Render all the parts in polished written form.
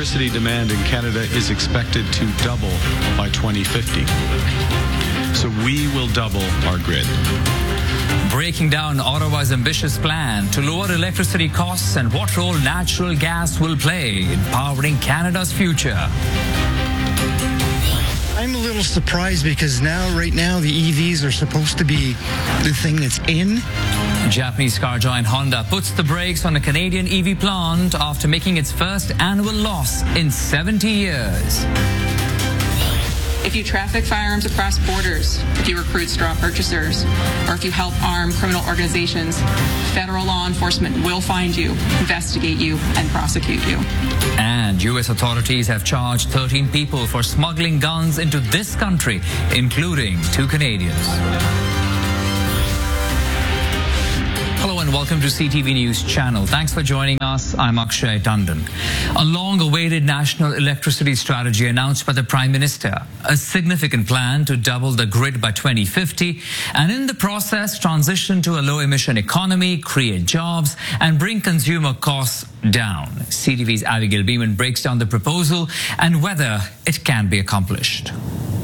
electricity demand in Canada is expected to double by 2050. So we will double our grid. Breaking down Ottawa's ambitious plan to lower electricity costs and what role natural gas will play in powering Canada's future. I'm a little surprised because right now, the EVs are supposed to be the thing that's in. Japanese car giant Honda puts the brakes on a Canadian EV plant after making its first annual loss in 70 years. If you traffic firearms across borders, if you recruit straw purchasers, or if you help arm criminal organizations, federal law enforcement will find you, investigate you, and prosecute you. And U.S. authorities have charged 13 people for smuggling guns into this country, including 2 Canadians. Hello and welcome to CTV News Channel. Thanks for joining us. I'm Akshay Tandon. A long-awaited national electricity strategy announced by the Prime Minister, a significant plan to double the grid by 2050, and in the process transition to a low-emission economy, create jobs, and bring consumer costs down. CTV's Abigail Beeman breaks down the proposal and whether it can be accomplished.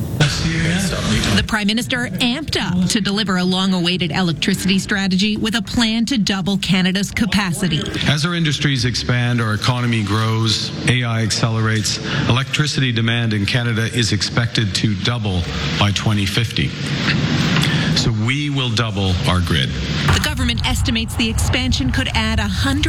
The Prime Minister amped up to deliver a long-awaited electricity strategy with a plan to double Canada's capacity. As our industries expand, our economy grows, AI accelerates, electricity demand in Canada is expected to double by 2050. So we will double our grid. The government estimates the expansion could add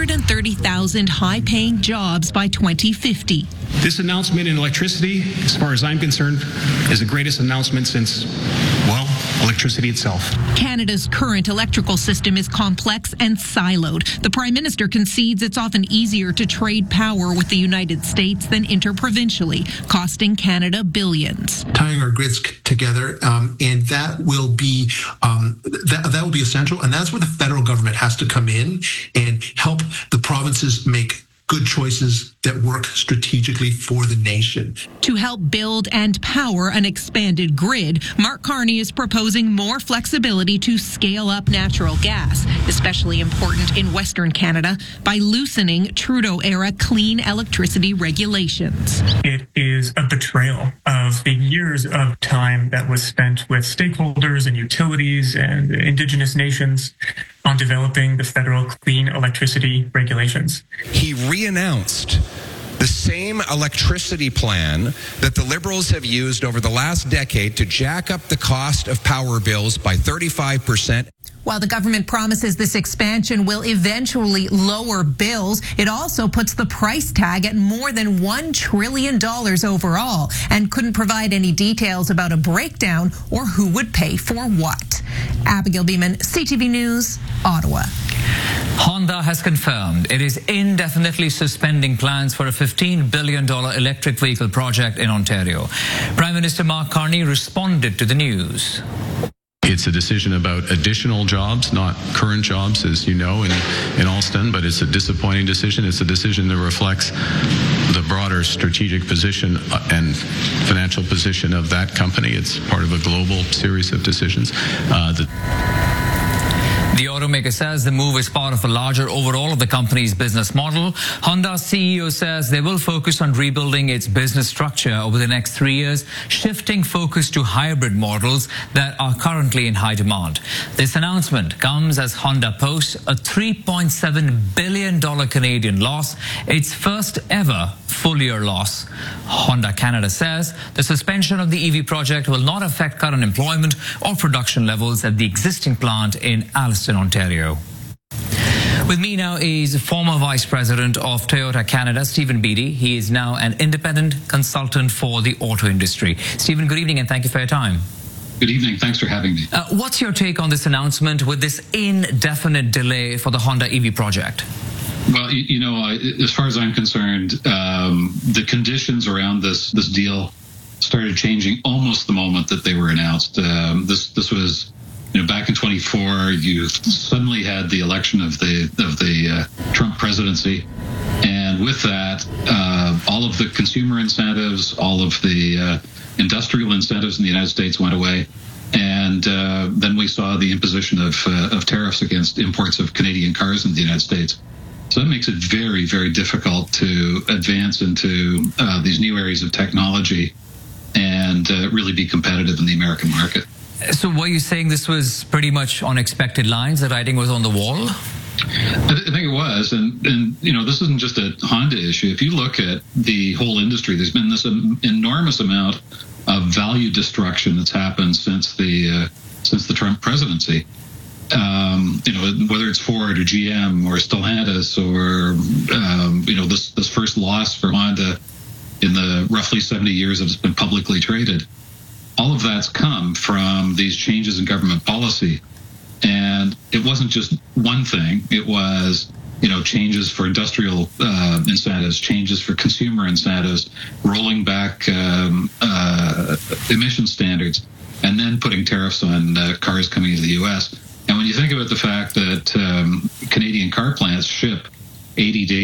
130,000 high-paying jobs by 2050. This announcement in electricity, as far as I'm concerned, is the greatest announcement since, electricity itself. Canada's current electrical system is complex and siloed. The Prime Minister concedes it's often easier to trade power with the United States than interprovincially, costing Canada billions. Tying our grids together, and that will be that will be essential, and that's where the federal government has to come in and help the provinces make good choices that work strategically for the nation. To help build and power an expanded grid, Mark Carney is proposing more flexibility to scale up natural gas, especially important in Western Canada, by loosening Trudeau-era clean electricity regulations. It is a betrayal of the years of time that was spent with stakeholders and utilities and Indigenous nations on developing the federal clean electricity regulations. He re-announced the same electricity plan that the Liberals have used over the last decade to jack up the cost of power bills by 35%. While the government promises this expansion will eventually lower bills, it also puts the price tag at more than $1 trillion overall and couldn't provide any details about a breakdown or who would pay for what. Abigail Beeman, CTV News, Ottawa. Honda has confirmed it is indefinitely suspending plans for a $15 billion electric vehicle project in Ontario. Prime Minister Mark Carney responded to the news. It's a decision about additional jobs, not current jobs, as you know, in Alston, but it's a disappointing decision. It's a decision that reflects the broader strategic position and financial position of that company. It's part of a global series of decisions. The automaker says the move is part of a larger overhaul of the company's business model. Honda's CEO says they will focus on rebuilding its business structure over the next 3 years, shifting focus to hybrid models that are currently in high demand. This announcement comes as Honda posts a $3.7 billion Canadian loss, its first ever full-year loss. Honda Canada says the suspension of the EV project will not affect current employment or production levels at the existing plant in Alliston, Ontario. With me now is former Vice President of Toyota Canada, Stephen Beattie. He is now an independent consultant for the auto industry. Stephen, good evening and thank you for your time. Good evening. Thanks for having me. What's your take on this announcement with this indefinite delay for the Honda EV project? Well, as far as I'm concerned, the conditions around this deal started changing almost the moment that they were announced. This was, back in 24, you suddenly had the election of the Trump presidency, and with that, all of the consumer incentives, all of the industrial incentives in the United States went away. And then we saw the imposition of tariffs against imports of Canadian cars in the United States. So that makes it very, very difficult to advance into these new areas of technology and really be competitive in the American market. So were you saying this was pretty much on expected lines? The writing was on the wall? I think it was, and this isn't just a Honda issue. If you look at the whole industry, there's been this enormous amount of value destruction that's happened since the Trump presidency. Whether it's Ford or GM or Stellantis or this first loss for Honda in the roughly 70 years that it's been publicly traded. All of that's come from these changes in government policy. And it wasn't just one thing. It was, changes for industrial incentives, changes for consumer incentives, rolling back emission standards, and then putting tariffs on cars coming into the U.S. And when you think about the fact that Canadian car plants ship 80 to